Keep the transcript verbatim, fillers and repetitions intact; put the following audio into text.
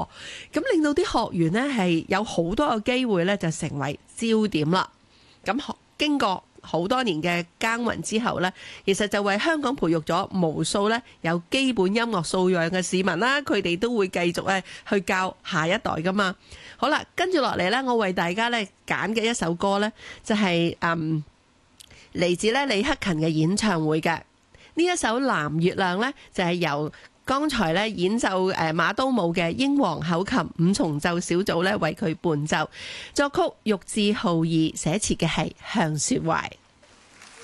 咁令到啲學員呢係有好多個機會呢就成為焦點啦。咁經過好多年嘅耕耘之後呢，其實就為香港培育咗無數呢有基本音樂素養嘅市民啦，佢哋都會繼續咧去教下一代噶嘛。好啦，跟住落嚟呢，我為大家呢揀嘅一首歌呢，就係嗯嚟自呢李克勤嘅演唱會嘅呢一首《藍月亮》呢，就係由剛才咧演奏誒馬都舞嘅英皇口琴五重奏小組咧為佢伴奏，作曲玉置浩二，寫詞嘅係向雪懷。